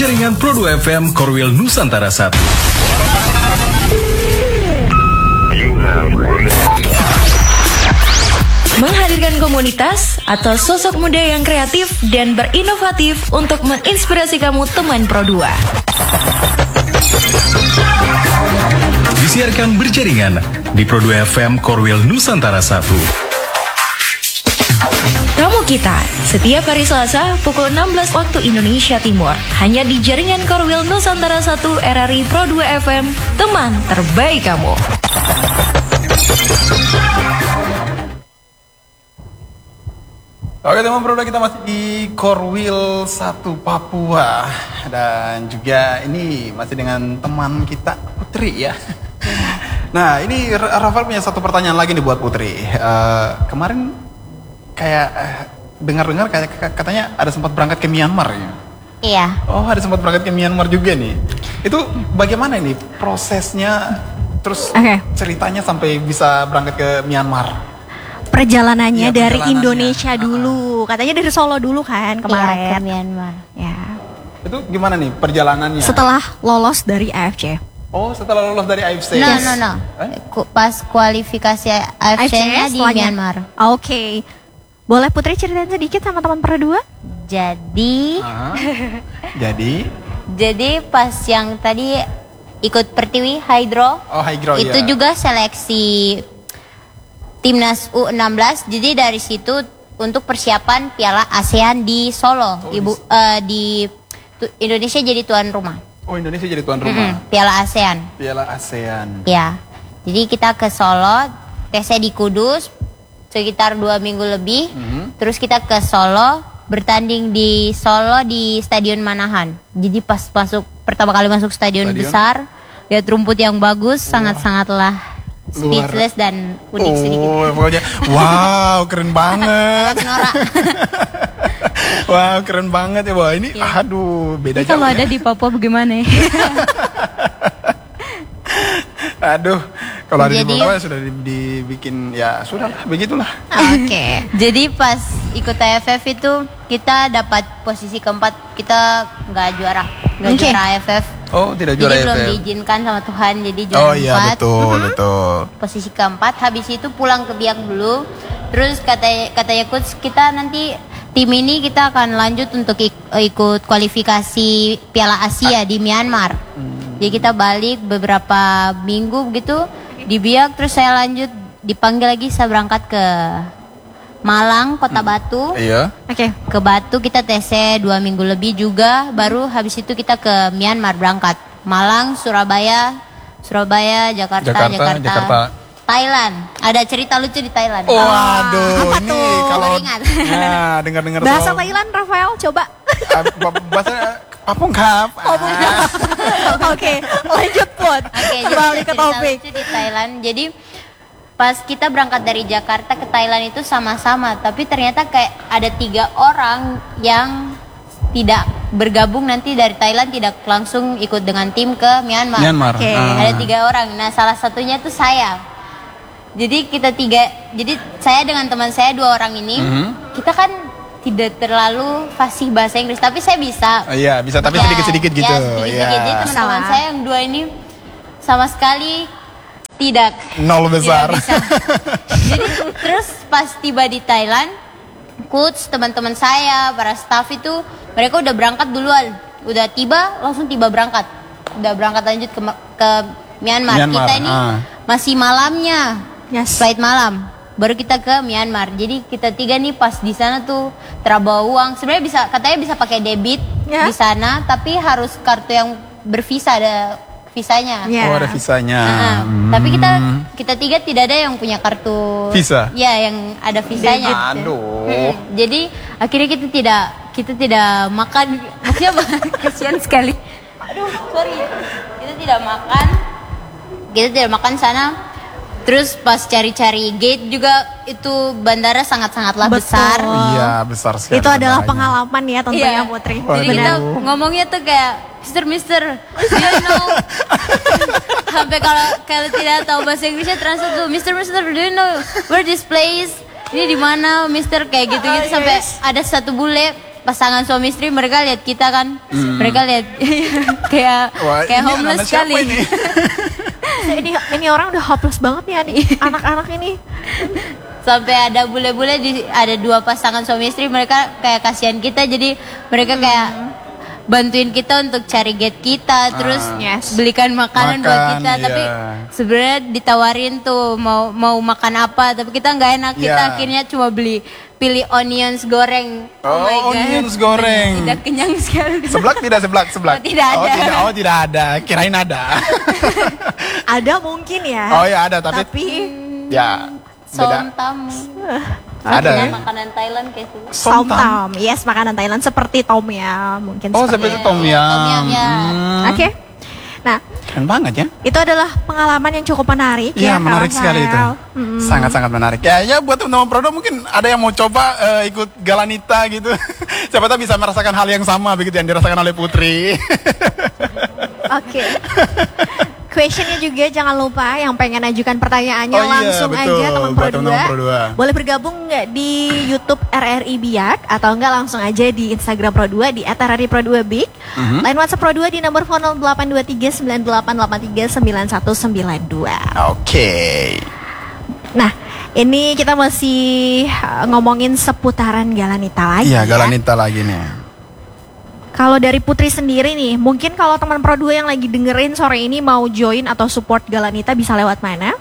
berjaringan Pro 2 FM Korwil Nusantara 1. Menghadirkan komunitas atau sosok muda yang kreatif dan berinovatif untuk menginspirasi kamu teman Pro 2. Disiarkan berjaringan di Pro 2 FM Korwil Nusantara 1. Kamu kita, setiap hari Selasa pukul 16 waktu Indonesia Timur. Hanya di jaringan Korwil Nusantara 1 RRI Pro 2 FM, teman terbaik kamu. Oke teman Pro 2, kita masih di Korwil 1 Papua. Dan juga ini masih dengan teman kita Putri ya. Nah ini Rafael punya satu pertanyaan lagi nih buat Putri. Kemarin kayak dengar-dengar kayak katanya ada sempat berangkat ke Myanmar ya? Iya. Oh, ada sempat berangkat ke Myanmar juga nih. Itu bagaimana ini prosesnya, terus ceritanya sampai bisa berangkat ke Myanmar? Perjalanannya dari Indonesia dulu, katanya dari Solo dulu kan kemarin. Iya, ke Myanmar. Ya. Itu gimana nih perjalanannya? Setelah lolos dari AFC. Oh, setelah lolos dari AFC. No. Pas kualifikasi AFC-nya di Myanmar. Oke. Boleh Putri ceritain sedikit sama teman Pro 2? Jadi pas yang tadi ikut Pertiwi Hydro. Oh, Hydro itu ya. juga seleksi Timnas U16. Jadi dari situ untuk persiapan Piala ASEAN di Solo. Indonesia jadi tuan rumah. Oh, Indonesia jadi tuan rumah. Piala ASEAN. Piala ASEAN. Ya. Jadi kita ke Solo, tesnya di Kudus sekitar 2 minggu lebih. Terus kita ke Solo, bertanding di Solo di Stadion Manahan. Jadi pas pertama kali masuk stadion besar, lihat rumput yang bagus, sangat-sangatlah speechless dan unik sedikit. Oh, pokoknya wow, keren banget. Wow, keren banget ya, Wah. Ini aduh, beda jauh. Kalau ada di Papua bagaimana ya? Aduh, kalau ada di Papua sudah dibikin ya sudahlah, begitulah. Oke. Jadi pas ikut AFF itu kita dapat posisi keempat, kita nggak juara AFF. Oh, tidak juara jadi AFF. Belum diizinkan sama Tuhan, jadi juara Oh iya, keempat. betul. Posisi keempat, habis itu pulang ke Biak dulu. Terus katanya coach, kita nanti tim ini kita akan lanjut untuk ikut kualifikasi Piala Asia di Myanmar. Jadi kita balik beberapa minggu gitu di Biak, terus saya lanjut dipanggil lagi, saya berangkat ke Malang, Kota Batu. Iya. Oke. Ke Batu kita TC 2 minggu lebih juga, baru habis itu kita ke Myanmar berangkat. Malang, Surabaya, Jakarta. Thailand. Ada cerita lucu di Thailand. Waduh, ini kalau ingat. Nah, dengar-dengar Bahasa soal Thailand, Rafael, coba. bahasa Papung Kap. Oke, lanjut Put. Oke, Kembali ke cerita topik. lucu di Thailand. Jadi pas kita berangkat dari Jakarta ke Thailand itu sama-sama, tapi ternyata kayak ada 3 orang yang tidak bergabung nanti dari Thailand, tidak langsung ikut dengan tim ke Myanmar. Oke. Ada 3 orang. Nah, salah satunya itu saya. Jadi kita 3, jadi saya dengan teman saya 2 orang ini, kita kan tidak terlalu fasih bahasa Inggris, tapi saya bisa. Iya, bisa tapi sedikit-sedikit gitu. Ya, sedikit-sedikit. Jadi teman-teman saya yang 2 ini sama sekali tidak. Nol besar. Tidak bisa. Jadi terus pas tiba di Thailand, coach, teman-teman saya, para staff itu mereka udah berangkat duluan. Udah langsung tiba berangkat. Udah berangkat lanjut ke Myanmar. Kita ini masih malamnya. Flight malam. Baru kita ke Myanmar. Jadi kita 3 nih pas di sana tuh terbawa uang. Sebenarnya katanya bisa pakai debit di sana, tapi harus kartu yang bervisa, ada visanya. Oh, ada visanya. Tapi kita 3 tidak ada yang punya kartu visa. Ya, yang ada visanya. Aduh. Jadi akhirnya kita tidak makan. Maksudnya kasihan sekali. Aduh, sorry. Kita tidak makan sana. Terus pas cari-cari gate juga itu bandara sangatlah besar. Iya, besar sekali. Itu adalah bandaranya. pengalaman ya tentunya Putri. Jadi kita ngomongnya tuh kayak Mister, do you know? Sampai kalau tidak tahu bahasa Inggrisnya translate tuh, Mister, do you know where this place? Ini di mana, Mister? Kayak gitu-gitu sampai ada satu bule pasangan suami istri, mereka lihat kita kan, mereka lihat kayak Wah, kayak ini homeless anak-anak siapa sekali. ini? Ini orang udah hopeless banget nih anak-anak ini. Sampai ada bule-bule ada 2 pasangan suami istri, mereka kayak kasihan kita, jadi mereka kayak bantuin kita untuk cari gate kita, terus Yes. belikan makanan buat Makan, kita. iya. Tapi sebenarnya ditawarin tuh mau makan apa, tapi kita nggak enak. Kita Iya. akhirnya cuma pilih onions goreng. Oh, my God. onions goreng. Tidak kenyang sekali. Seblak tidak seblak. Oh, tidak ada. Oh, tidak ada. Kirain ada. Ada mungkin ya. Oh ya ada, tapi ya beda. Somtam. Ada ya. Makanan Thailand kayak itu. Somtam. Yes, makanan Thailand seperti tom yum, mungkin Oh, seperti seperti tom yum. Tom yum, ya. Oke. Nah, Keren banget ya. itu adalah pengalaman yang cukup menarik Iya, ya. menarik sekali itu. Sangat-sangat menarik. Ya buat teman-teman Prodo mungkin ada yang mau coba ikut Galanita gitu. Siapa tahu bisa merasakan hal yang sama begitu yang dirasakan oleh Putri. Oke. Questionnya juga jangan lupa yang pengen ajukan pertanyaannya Oh iya, langsung betul. aja teman Buat Pro teman-teman Pro 2. Boleh bergabung nggak di YouTube RRI Biak atau enggak langsung aja di Instagram Pro 2 di @RRI Pro 2 Big. Line WhatsApp Pro 2 di nomor phone 082398839192. Oke. Nah, ini kita masih ngomongin seputaran Galanita lagi. Iya, ya. Galanita lagi nih. Kalau dari Putri sendiri nih, mungkin kalau teman Pro 2 yang lagi dengerin sore ini mau join atau support Galanita bisa lewat mana?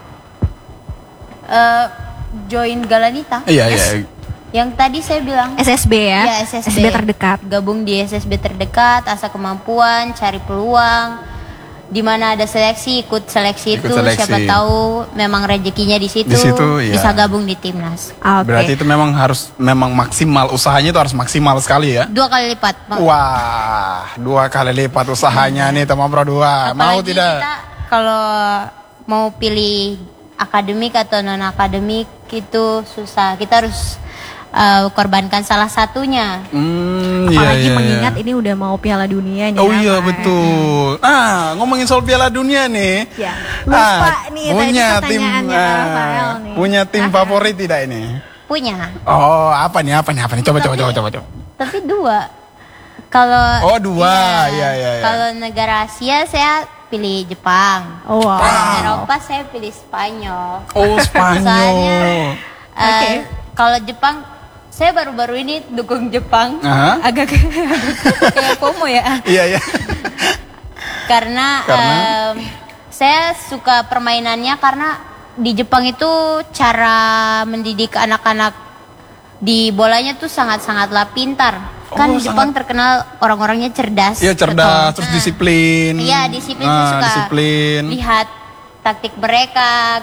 Join Galanita. Iya, iya. Yang tadi saya bilang. SSB ya? Ya, SSB terdekat. Gabung di SSB terdekat, asa kemampuan, cari peluang. Di mana ada seleksi, ikut seleksi Ikut itu, seleksi. siapa tahu memang rezekinya di situ, Di situ, ya. bisa gabung di timnas. Oke. Berarti itu memang maksimal, usahanya itu harus maksimal sekali ya. 2 kali lipat. Wah, 2 kali lipat usahanya nih teman Pro 2. Mau Apalagi tidak? kita kalau mau pilih akademik atau non akademik itu susah. Kita harus korbankan salah satunya. Apalagi mengingat ini udah mau Piala Dunia nih. Oh iya betul. Ngomongin soal Piala Dunia nih. Ya, lupa nih tadi punya tim pertanyaannya Rafael nih. punya tim favorit tidak ini? Punya. Oh, apa nih? Coba. Tapi 2. Kalau Oh, 2. Iya. Kalau negara Asia saya pilih Jepang. Oh, wow. Kalau Eropa saya pilih Spanyol. Oh, Spanyol. Soalnya Oke. kalau Jepang saya baru-baru ini dukung Jepang. Aha. Agak kayak FOMO ya. Iya. Karena saya suka permainannya karena di Jepang itu cara mendidik anak-anak di bolanya tuh sangat-sangatlah pintar. Kan Jepang terkenal orang-orangnya cerdas. Iya, cerdas, terus disiplin. Iya, disiplin. Saya suka disiplin. lihat taktik mereka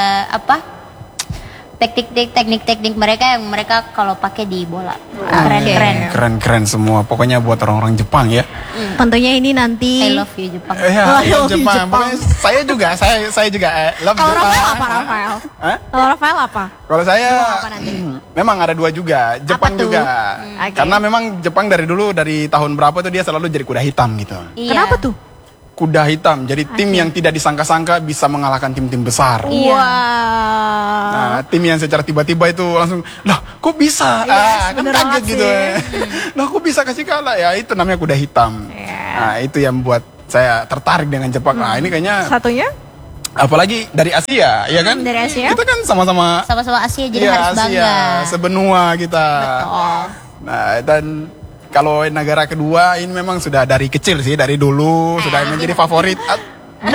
teknik-teknik mereka yang mereka kalau pakai di bola. Keren-keren. Keren semua. Pokoknya buat orang-orang Jepang ya. Tentunya ini nanti. I love you Jepang. Iya, Jepang. Pokoknya saya juga love Kalau Jepang. Rafael apa, Rafael? Hah? Kalau Rafael apa? Kalau saya apa nanti? memang ada 2 juga, Jepang tuh? juga. Oke. Karena memang Jepang dari dulu dari tahun berapa tuh dia selalu jadi kuda hitam gitu. Iya. Kenapa tuh? Kuda hitam. Jadi tim yang tidak disangka-sangka bisa mengalahkan tim-tim besar. Iya. Wow. Nah, tim yang secara tiba-tiba itu langsung, lah kok bisa? Kan bener kaget banget gitu. Lah kok bisa kasih kalah? Ya itu namanya kuda hitam. Nah, itu yang buat saya tertarik dengan Jepang. Nah, ini kayaknya Satunya? apalagi dari Asia, ya kan? Dari Asia? Kita kan sama-sama Sama-sama Asia jadi iya, harus bangga. Asia, sebenua kita. Nah, dan kalau negara kedua ini memang sudah dari kecil sih, dari dulu sudah menjadi favorit. No.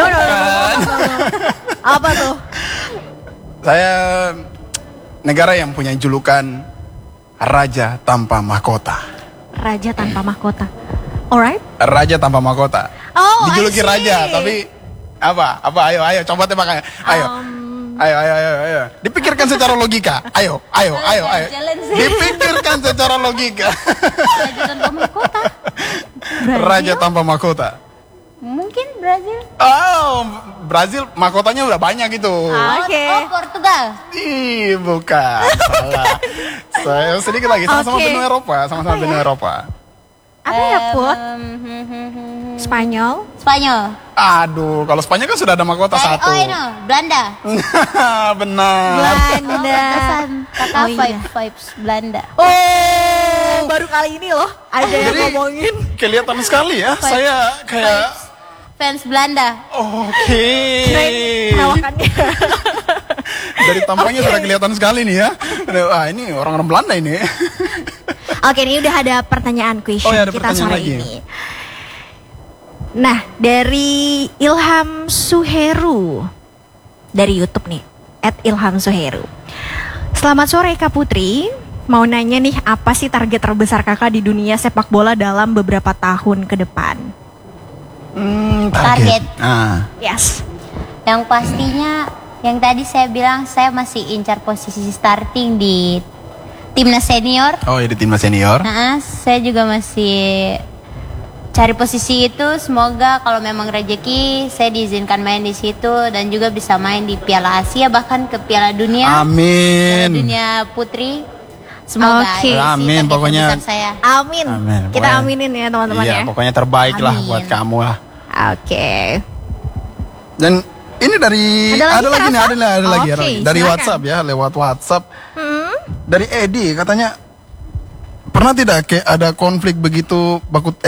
Apa tuh? Saya negara yang punya julukan Raja Tanpa Mahkota. Raja tanpa mahkota. Alright. Raja tanpa mahkota. Oh, Dijuluki I see. raja, tapi apa? Ayo, coba tebak. Ayo. Ayo. Dipikirkan secara logika. Ayo. Jalan sih. Dipikirkan secara logika. Raja tanpa mahkota. Raja tanpa mahkota. Mungkin Brazil. Oh, Brazil mahkotanya udah banyak itu. Oke. Oh, Portugal. Ih, bukan. Salah. Saya sedikit lagi sama-sama Oke. benua Eropa, sama-sama benua Eropa. Apa ya, Put? Spanyol? Spanyol. Aduh, kalau Spanyol kan sudah ada mahkota satu. Oh, ini Belanda. Benar. Belanda. Pesan kakak Oh, iya. vibes Belanda. Oh. baru kali ini loh ada yang Jadi, ngomongin. kelihatan sekali ya. Saya kayak Fans Belanda. oke. Keren perawakannya. Dari tampangnya sudah kelihatan sekali nih ya. Wah, ini orang-orang Belanda ini. Oke, ini udah ada pertanyaan question Oh, ya, ada kita pertanyaan sore lagi. ini. Nah, dari Ilham Suheru dari YouTube nih, @ilhamsuheru. Selamat sore Kak Putri. Mau nanya nih, apa sih target terbesar kakak di dunia sepak bola dalam beberapa tahun ke depan? Target. Ah. Yes. Yang pastinya yang tadi saya bilang saya masih incar posisi starting di timnas senior. Oh, ya di timnas senior. Saya juga masih cari posisi itu. Semoga kalau memang rezeki saya diizinkan main di situ dan juga bisa main di Piala Asia bahkan ke Piala Dunia. Piala Amin. Dunia Putri. Semoga Oke. itu sih Amin, target pokoknya. terbesar saya. Amin. Amin. Kita Pokoknya- aminin ya teman-teman Iya, ya. pokoknya terbaik lah Amin. buat kamu lah. Oke. Dan ini dari Ada lagi, nih, Rafa? ada lagi Oke, dari silakan. WhatsApp ya, lewat WhatsApp. Dari Edi katanya pernah tidak kayak ada konflik begitu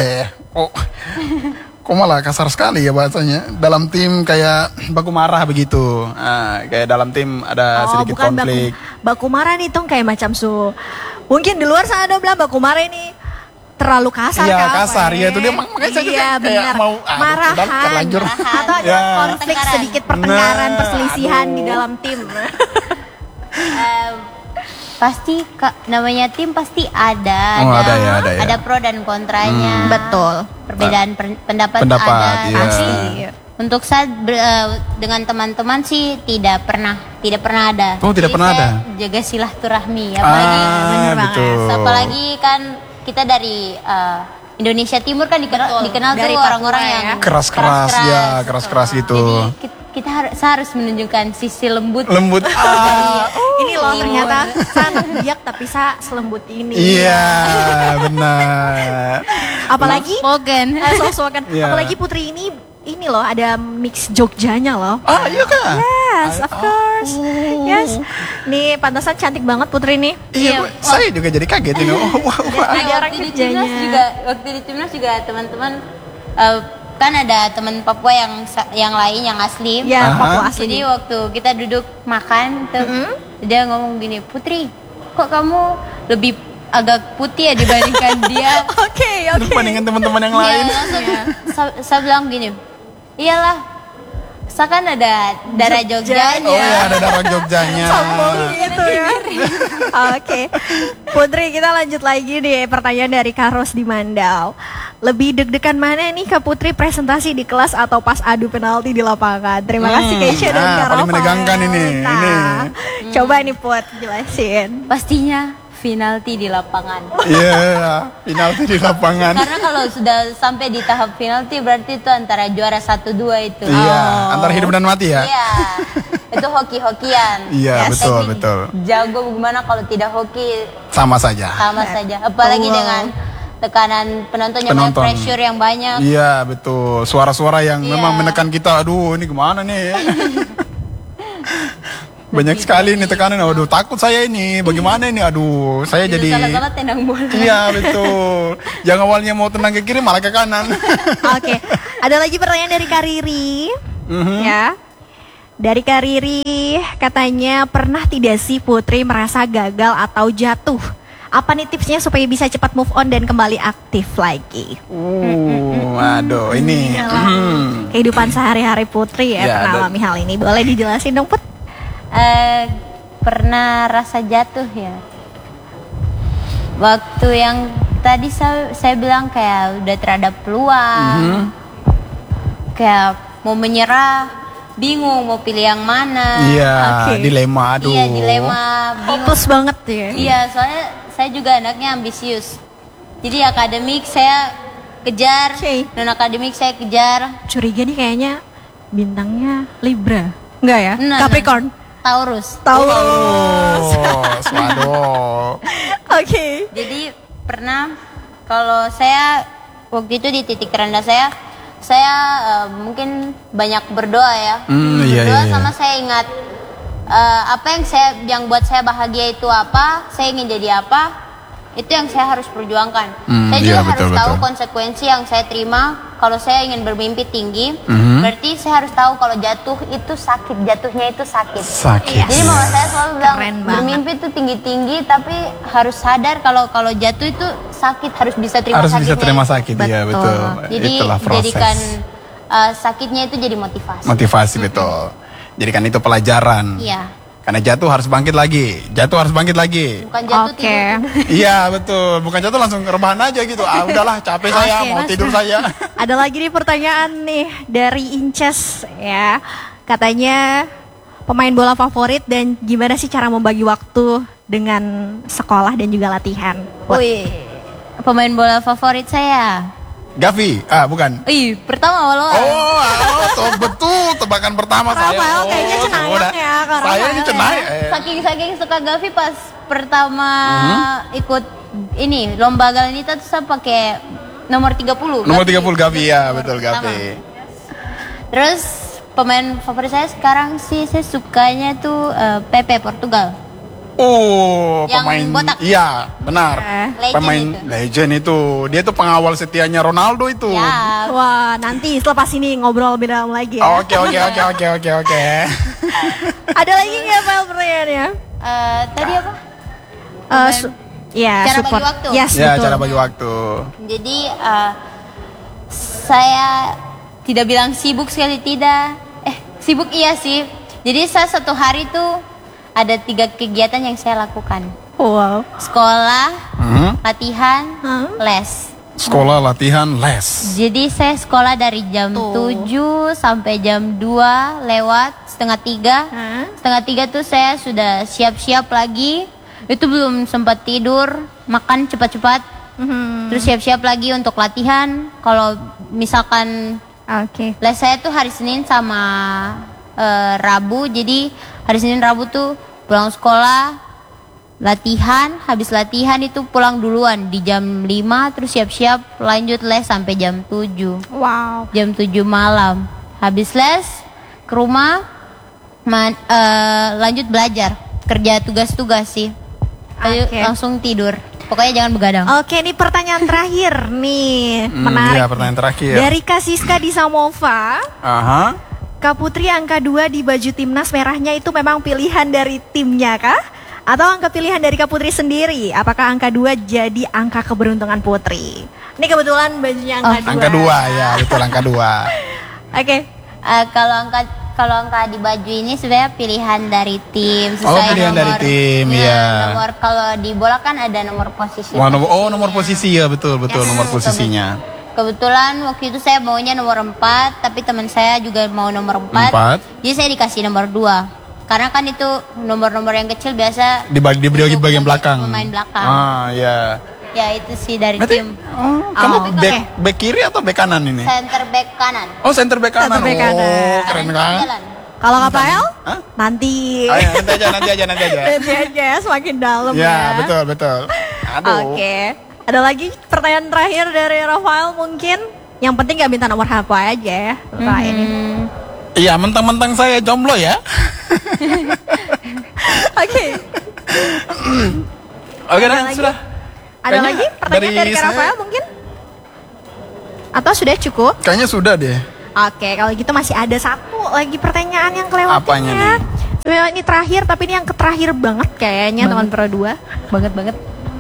kok malah kasar sekali ya bahasanya, dalam tim kayak baku marah begitu. Kayak dalam tim ada sedikit bukan konflik. baku marah nih Tung, kayak macam mungkin di luar sana ada bilang baku marah ini terlalu kasar. Iya, Kak, kasar. apa Iya, itu dia makanya saya juga kayak benar. mau, marahan udah, terlanjur. atau ada Ya. konflik Pertengkaran. sedikit pertengkaran, Nah, perselisihan di aduh. dalam tim. Pasti namanya tim pasti ada. Oh, ada ya. Ada pro dan kontranya. Betul. Perbedaan pendapat Pendapat, ada. iya. Pasti. Untuk saya dengan teman-teman sih tidak pernah ada. Oh, tidak Jadi pernah saya ada. Jaga silaturahmi, apalagi bener banget. betul. apalagi kan kita dari Indonesia Timur kan dikenal Dari tuh orang-orang Papua yang ya. Keras-keras ya, keras-keras gitu. Jadi saya harus menunjukkan sisi lembut. Lembut. Ini loh ternyata sangat bijak tapi selembut ini. Iya, benar. Apalagi Spoken. sok-sokan. Iya. Apalagi Putri ini loh ada mix Jogjanya loh. Iya kah? Yes, of course. Yes. Nih pantasan cantik banget Putri nih. Iya, saya juga jadi kaget ini. Wah. Ada orang waktu di kerjanya. timnas juga teman-teman kan ada teman Papua yang lain yang asli. Ya, Aha. Papua asli. Jadi waktu kita duduk makan tuh dia ngomong gini, "Putri, kok kamu lebih agak putih ya dibandingkan dia?" Oke. Dibandingkan teman-teman yang Iya, lain. langsung saya bilang gini, "Iyalah, saya kan ada darah Jogjanya." Oh iya, ada darah Jogjanya. Sombong gitu ya. Oke. Putri, kita lanjut lagi nih pertanyaan dari Karos di Mandau. Lebih deg-degan mana nih Kak Putri, presentasi di kelas atau pas adu penalti di lapangan? Terima kasih Keisha dan Kak paling Rafael. menegangkan ini. Coba nih Put, jelasin. Pastinya penalti di lapangan. Iya, penalti di lapangan. Karena kalau sudah sampai di tahap penalti berarti itu antara juara 1-2 itu. Iya, antara hidup dan mati ya. Iya. Itu hoki-hokian. Iya, Yes. betul, Teknik betul. Jago gimana kalau tidak hoki Sama saja. sama saja. Apalagi Wow. dengan tekanan penonton yang banyak, Penonton. pressure yang banyak. Iya, betul. Suara-suara yang Iya. memang menekan kita. Aduh, ini gimana nih? Banyak sekali nih tekanan. Aduh, takut saya ini. Bagaimana ini? Aduh, saya Itu jadi. salah-salah tendang bola. Iya, betul. Yang awalnya mau tenang ke kiri malah ke kanan. Oke, ada lagi pertanyaan dari Kariri. Ya. Dari Kariri katanya, pernah tidak sih Putri merasa gagal atau jatuh? Apa nih tipsnya supaya bisa cepat move on dan kembali aktif lagi? Aduh, ini. Kehidupan sehari-hari Putri ya, Ya, pernah dan- alami hal ini. Boleh dijelasin dong Put? Pernah rasa jatuh ya. Waktu yang tadi saya bilang kayak udah terhadap peluang. Kayak mau menyerah, bingung mau pilih yang mana. Iya, Oke. dilema. Aduh. Iya, dilema, bingung. Hopeless banget ya. Iya, soalnya saya juga anaknya ambisius. Jadi akademik saya kejar, Oke. non akademik saya kejar. Curiga nih kayaknya bintangnya Libra. Enggak ya? Nah, Capricorn. Taurus. Taurus. Waduh. Oke. Jadi pernah kalau saya waktu itu di titik terendah saya mungkin banyak berdoa ya. Iya, Berdoa iya. sama saya ingat apa yang buat saya bahagia itu apa, saya ingin jadi apa. Itu yang saya harus perjuangkan. Saya iya, juga harus tahu betul. konsekuensi yang saya terima kalau saya ingin bermimpi tinggi. Berarti saya harus tahu kalau jatuh itu sakit, jatuhnya itu sakit. Sakit. Jadi mama saya selalu bilang Keren banget. bermimpi itu tinggi-tinggi, tapi harus sadar kalau jatuh itu sakit, harus bisa terima Harus sakitnya. bisa terima sakit, iya Betul. betul. Jadi Itulah proses. jadikan sakitnya itu jadi motivasi. Motivasi betul. Jadikan itu pelajaran. Iya. Karena jatuh harus bangkit lagi. Jatuh harus bangkit lagi. Bukan jatuh Oke. tidur. Iya betul. Bukan jatuh langsung rebahan aja gitu. Ah udahlah capek saya Oke, mau Mas. tidur saya. Ada lagi nih pertanyaan nih dari Inces ya. Katanya pemain bola favorit dan gimana sih cara membagi waktu dengan sekolah dan juga latihan? Wih, pemain bola favorit saya. Gavi. Ah bukan. Pertama walau. Tuh, betul tebakan pertama saya. Rafael kayaknya Cenayang udah. ya, Kak Saya ini Rafael Cenayang. Saking suka Gavi pas pertama ikut ini lomba Galanita tuh saya pakai nomor 30. Nomor Gavi. 30 Gavi ya, betul Pertama. Gavi. Terus pemain favorit saya sekarang sih saya sukanya tuh Pepe Portugal. Oh, Yang pemain. botak. Iya, benar. Legend Pemain itu. legend itu. Dia tuh pengawal setianya Ronaldo itu. Ya. Wah, nanti selepas ini ngobrol lebih dalam lagi ya. Oke. Ada lagi nggak Pel pertanyaannya? Tadi apa? Ya, Cara bagi support. waktu. Yes, Ya, betul. cara bagi waktu. Jadi saya tidak bilang sibuk sekali tidak. Sibuk iya sih. Jadi saya satu hari tuh ada 3 kegiatan yang saya lakukan. Wow. Sekolah, Mhm. latihan, les. Sekolah, latihan, les. Jadi saya sekolah dari jam Tuh. 7 sampai jam 2 lewat setengah 3. Hah? Setengah 3 tuh saya sudah siap-siap lagi. Itu belum sempat tidur, makan cepat-cepat. Terus siap-siap lagi untuk latihan. Kalau misalkan Oke. les saya tuh hari Senin sama Rabu. Jadi hari Senin Rabu tuh pulang sekolah, latihan, habis latihan itu pulang duluan di jam 5, terus siap-siap lanjut les sampai jam 7. Wow. Jam 7 malam. Habis les ke rumah lanjut belajar, kerja tugas-tugas sih. Lalu Oke. langsung tidur. Pokoknya jangan begadang. Oke, ini pertanyaan terakhir nih. Menarik. Iya, pertanyaan terakhir. Dari Kasiska di Samova, Aha. Kak Putri angka 2 di baju timnas merahnya itu memang pilihan dari timnya kah? Atau angka pilihan dari Kak Putri sendiri? Apakah angka 2 jadi angka keberuntungan Putri? Ini kebetulan bajunya angka 2. Angka 2 ya, betul angka 2. Oke. Kalau angka di baju ini sebenarnya pilihan dari tim Oh, pilihan dari tim, ya. Nomor kalau di bola kan ada nomor posisi. Nomor posisi ya, betul nomor posisinya. Kebetulan waktu itu saya maunya nomor 4, tapi teman saya juga mau nomor 4. 4. Jadi saya dikasih nomor 2. Karena kan itu nomor-nomor yang kecil biasa Di bagian belakang. pemain belakang. Ah, ya. Ya itu sih dari Berarti tim kamu oke. back kiri atau back kanan ini? center back kanan. Oh, center back kanan. Center back kanan. Oh, keren kan? Jalan. Kalau Kak Pael? Hah? Nanti. Ayo, nanti aja. Nanti aja, semakin dalam ya. Ya, betul. Aduh. Oke. Ada lagi pertanyaan terakhir dari Rafael mungkin? Yang penting gak minta nomor HP aja ya. Setelah ini. Iya, mentang-mentang saya jomblo ya. Oke. Oke, Ada dah, lagi? sudah. Ada Kayaknya lagi pertanyaan dari Kak saya- Rafael mungkin? Atau sudah cukup? Kayaknya sudah deh. Oke, kalau gitu masih ada satu lagi pertanyaan yang kelewatan Apanya ya. nih? Sebenarnya ini terakhir, tapi ini yang terakhir banget kayaknya teman Pro 2. Banget.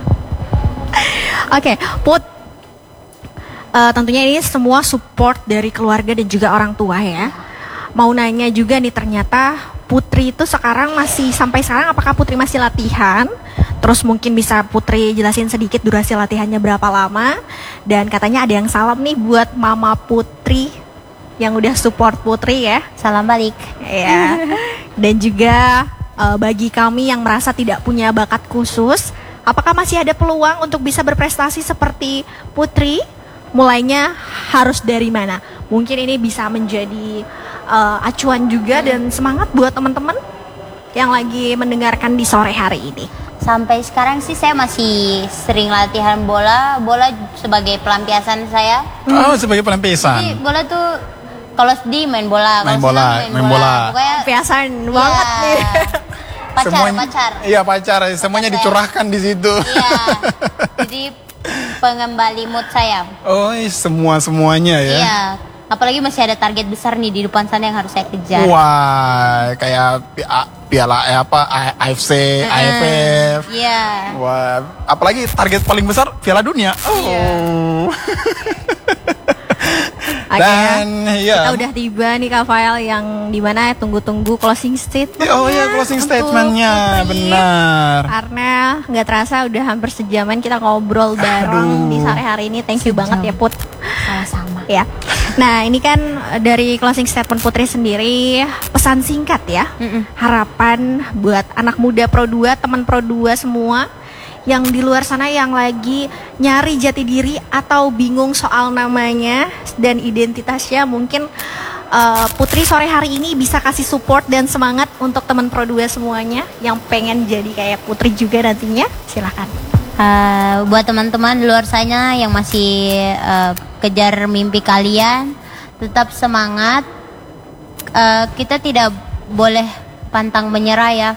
Oke, Put. Tentunya ini semua support dari keluarga dan juga orang tua ya. Mau nanya juga nih, ternyata Putri itu sekarang masih, sampai sekarang apakah Putri masih latihan? Terus mungkin bisa Putri jelasin sedikit durasi latihannya berapa lama? Dan katanya ada yang salam nih buat Mama Putri yang udah support Putri ya. Salam balik. Ya. Dan juga bagi kami yang merasa tidak punya bakat khusus, apakah masih ada peluang untuk bisa berprestasi seperti Putri? Mulainya harus dari mana? Mungkin ini bisa menjadi acuan juga dan semangat buat teman-teman yang lagi mendengarkan di sore hari ini. Sampai sekarang sih saya masih sering latihan bola sebagai pelampiasan saya. Oh, sebagai Jadi pelampiasan. bola tuh kalau sedih main bola, Main kalau bola, senang main bola. Pokoknya Biasaan iya. banget nih. Pacar. Iya, pacar. Semuanya dicurahkan di situ. Iya. Jadi pengembali mood saya. Oh, semuanya ya. Iya. Apalagi masih ada target besar nih di depan sana yang harus saya kejar. Wah, kayak piala AFC, AFF. Iya. Wah, apalagi target paling besar Piala Dunia. Oh. Oke, Dan kita ya. udah tiba nih Kak Fael yang dimana tunggu-tunggu closing statement. Oh ya, closing statementnya, benar. Karena nggak terasa udah hampir sejaman kita ngobrol bareng di sore hari ini. Thank you banget ya Put. Sama-sama. Ya. Nah ini kan dari closing statement Putri sendiri pesan singkat ya. Harapan buat anak muda Pro 2, teman Pro 2 semua yang di luar sana yang lagi nyari jati diri atau bingung soal namanya dan identitasnya, mungkin Putri sore hari ini bisa kasih support dan semangat untuk teman Pro 2 semuanya yang pengen jadi kayak Putri juga nantinya. Silakan. Buat teman-teman di luar sana yang masih kejar mimpi kalian, tetap semangat. Kita tidak boleh pantang menyerah ya.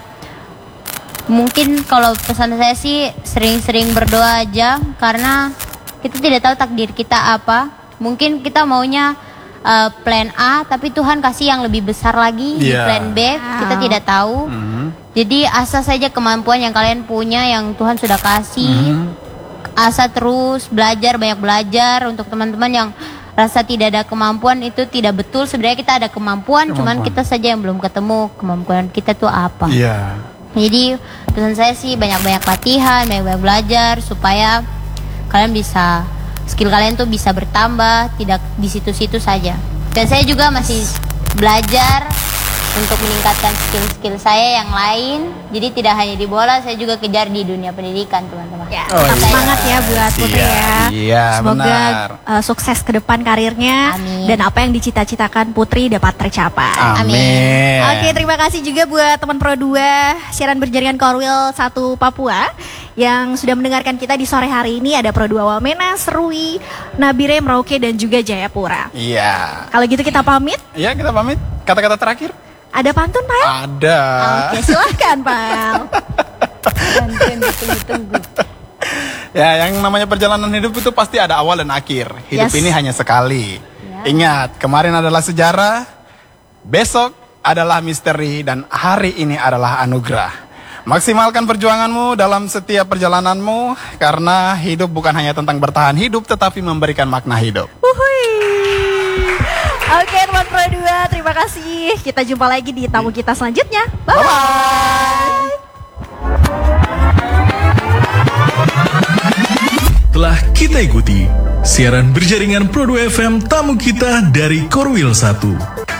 Mungkin kalau pesan saya sih sering-sering berdoa aja, karena kita tidak tahu takdir kita apa. Mungkin kita maunya plan A, tapi Tuhan kasih yang lebih besar lagi di plan B. Kita tidak tahu. Jadi asa saja kemampuan yang kalian punya, yang Tuhan sudah kasih. Asa terus belajar, banyak belajar. Untuk teman-teman yang rasa tidak ada kemampuan, itu tidak betul. Sebenarnya kita ada kemampuan, cuman kita saja yang belum ketemu kemampuan kita tuh apa. Iya. Jadi pesan saya sih banyak-banyak latihan, banyak-banyak belajar supaya kalian bisa, skill kalian tuh bisa bertambah, tidak di situ-situ saja. Dan saya juga masih belajar untuk meningkatkan skill-skill saya yang lain. Jadi tidak hanya di bola, saya juga kejar di dunia pendidikan, teman-teman. Ya, tetap semangat ya buat Putri ya. Iya, Semoga benar. Sukses ke depan karirnya. Amin. Dan apa yang dicita-citakan Putri dapat tercapai. Amin. Oke, terima kasih juga buat teman Pro 2 siaran berjaringan Korwil 1 Papua yang sudah mendengarkan kita di sore hari ini. Ada Pro 2 Wamena, Serui, Nabire, Merauke, dan juga Jayapura. Iya. Kalau gitu kita pamit. Iya, kita pamit. Kata-kata terakhir? Ada pantun, Pak? Ada. Oke, silahkan, Pak. Ditunggu-tunggu. Ya, yang namanya perjalanan hidup itu pasti ada awal dan akhir. Hidup Yes. ini hanya sekali. Ingat, kemarin adalah sejarah, besok adalah misteri, dan hari ini adalah anugerah. Maksimalkan perjuanganmu dalam setiap perjalananmu, karena hidup bukan hanya tentang bertahan hidup, tetapi memberikan makna hidup. Uhuy. Oke, teman Pro 2, terima kasih. Kita jumpa lagi di tamu kita selanjutnya. Bye-bye. Telah kita ikuti siaran berjaringan Pro 2 FM tamu kita dari Korwil 1.